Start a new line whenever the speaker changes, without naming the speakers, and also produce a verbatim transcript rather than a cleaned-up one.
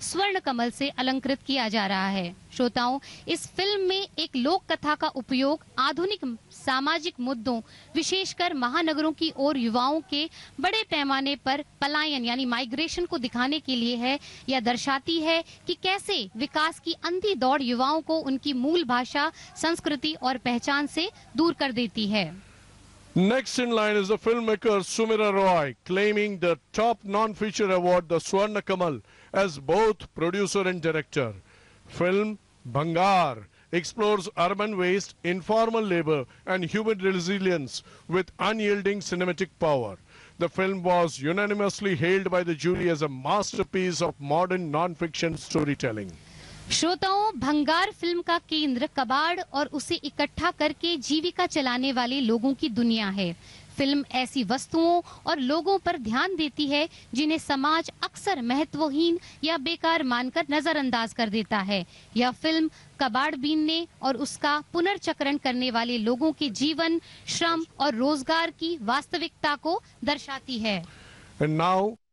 स्वर्ण कमल से अलंकृत किया जा रहा है। श्रोताओं, इस फिल्म में एक लोक कथा का उपयोग आधुनिक सामाजिक मुद्दों, विशेषकर महानगरों की ओर युवाओं के बड़े पैमाने पर पलायन यानी माइग्रेशन को दिखाने के लिए है। यह दर्शाती है कि कैसे विकास की अंधी दौड़ युवाओं को उनकी मूल भाषा, संस्कृति और पहचान से दूर कर देती है।
Next in line is the filmmaker Sumira Roy, claiming the top non-feature award, the Swarna Kamal, as both producer and director. Film Bhangar explores urban waste, informal labor and human resilience with unyielding cinematic power. The film was unanimously hailed by the jury as a masterpiece of modern non-fiction storytelling.
श्रोताओं, भंगार film का केंद्र कबाड़ और उसे इकट्ठा करके जीविका चलाने वाले लोगों की दुनिया है। फिल्म ऐसी वस्तुओं और लोगों पर ध्यान देती है जिन्हें समाज अक्सर महत्वहीन या बेकार मानकर नजरअंदाज कर देता है। यह फिल्म कबाड़ बीनने और उसका पुनर्चक्रण करने वाले लोगों के जीवन, श्रम और रोजगार की वास्तविकता को दर्शाती है।
And now